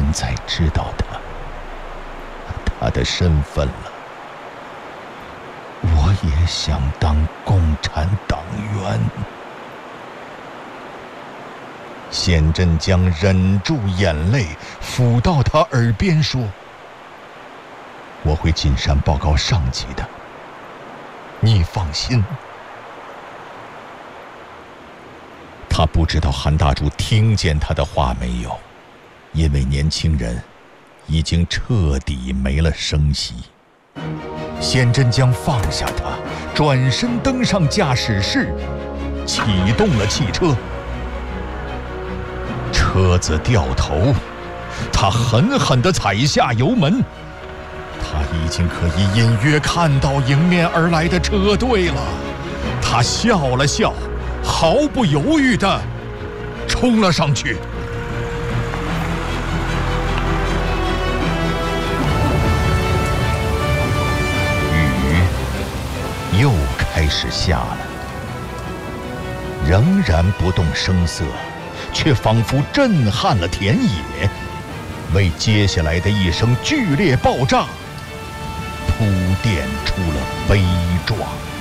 在知道他的身份了。我也想当共产党员。县镇江忍住眼泪，抚到他耳边说：“我会进山报告上级的，你放心。”他不知道韩大柱听见他的话没有，因为年轻人已经彻底没了声息。县镇江放下他，转身登上驾驶室，启动了汽车。车子掉头，他狠狠地踩下油门。他已经可以隐约看到迎面而来的车队了。他笑了笑，毫不犹豫地冲了上去。雨又开始下了，仍然不动声色，却仿佛震撼了田野，为接下来的一声剧烈爆炸铺垫出了悲壮。